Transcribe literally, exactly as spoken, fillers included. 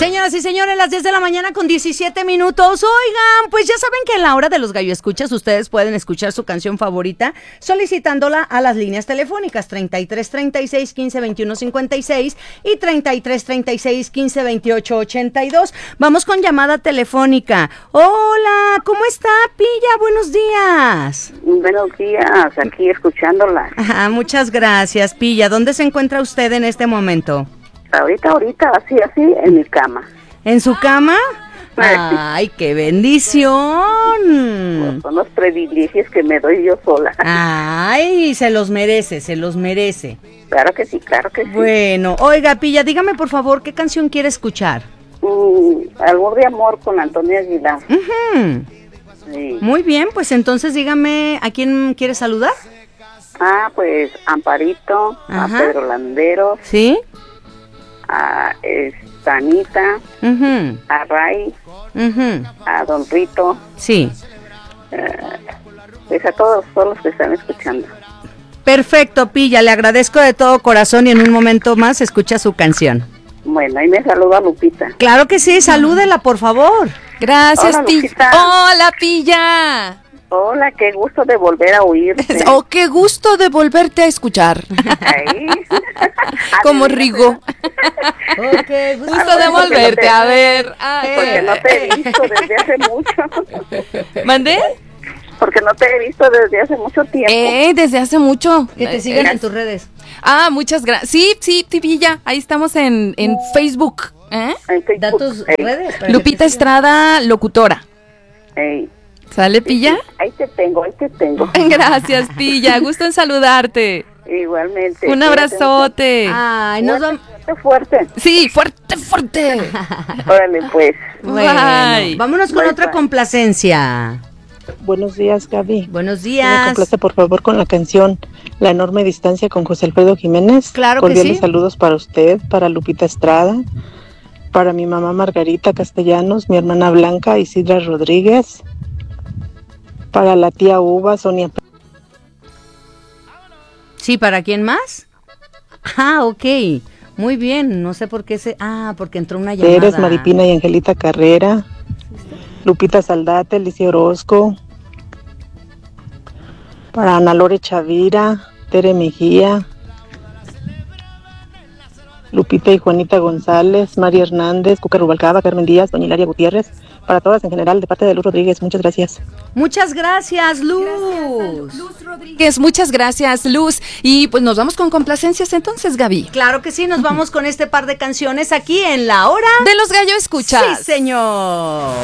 Señoras y señores, las diez de la mañana con diecisiete minutos. Oigan, pues ya saben que en la hora de los gallo escuchas ustedes pueden escuchar su canción favorita solicitándola a las líneas telefónicas treinta y tres, treinta y seis, quince, veintiuno, cincuenta y seis y treinta y tres, treinta y seis, quince, veintiocho, ochenta y dos. Vamos con llamada telefónica. Hola, ¿cómo está, Pilla? Buenos días. Buenos días, aquí escuchándola. Ajá, muchas gracias, Pilla. ¿Dónde se encuentra usted en este momento? Ahorita, ahorita, así, así, en mi cama. ¿En su cama? ¡Ay, qué bendición! Son los privilegios que me doy yo sola. ¡Ay, se los merece, se los merece! Claro que sí, claro que sí. Bueno, oiga, Pilla, dígame por favor, ¿qué canción quiere escuchar? Mm, Amor de amor con Antonio Aguilar. Uh-huh. Sí. Muy bien, pues entonces dígame, ¿a quién quiere saludar? Ah, pues Amparito, Ajá. a Pedro Landeros. ¿Sí? A Estanita, uh-huh. a Ray, uh-huh. a Don Rito. Sí. Uh, pues a todos, todos los que están escuchando. Perfecto, Pilla, le agradezco de todo corazón y en un momento más escucha su canción. Bueno, ahí me saluda Lupita. Claro que sí, salúdela, por favor. Gracias, Pilla. Hola, Pilla. Hola, qué gusto de volver a oírte. Oh, qué gusto de volverte a escuchar. Ay. Como Rigo. Oh, qué gusto Ay, de volverte te... a ver. Ay, porque no te he visto desde hace mucho. ¿Mandé? Porque no te he visto desde hace mucho tiempo. Eh, desde hace mucho. Que te sigan eh, en tus redes. Ah, muchas gracias. Sí, sí, Pilla, ahí estamos en, en Facebook. ¿Eh? En Facebook. Da tus Ey. redes. Lupita Estrada, locutora. Ey. ¿Sale, Pilla? Ahí te tengo, ahí te tengo. Gracias, Pilla. Gusto en saludarte. Igualmente. Un abrazote. Ay, nos vamos. Fuerte, fuerte. Sí, fuerte, fuerte. Órale, pues. Bueno, vámonos con bye, otra bye. complacencia. Buenos días, Gaby. Buenos días. Me complace, por favor, con la canción La enorme distancia con José Alfredo Jiménez. Claro que Cordiales sí. saludos para usted, para Lupita Estrada, para mi mamá Margarita Castellanos, mi hermana Blanca Isidra Rodríguez, para la tía Uva, Sonia. Sí, ¿para quién más? Ah, ok. Muy bien, no sé por qué se... Ah, porque entró una llamada. Pérez, Maripina y Angelita Carrera, Lupita Saldate, Alicia Orozco, para Ana Lore Chavira, Tere Mejía, Lupita y Juanita González, María Hernández, Cuca Rubalcaba, Carmen Díaz, doña Hilaria Gutiérrez, para todas en general, de parte de Luz Rodríguez, muchas gracias. Muchas gracias, Luz. Gracias, Luz Rodríguez, muchas gracias, Luz. Y pues nos vamos con complacencias entonces, Gaby. Claro que sí, nos vamos con este par de canciones aquí en La Hora de los Gallo Escuchas. Sí, señor.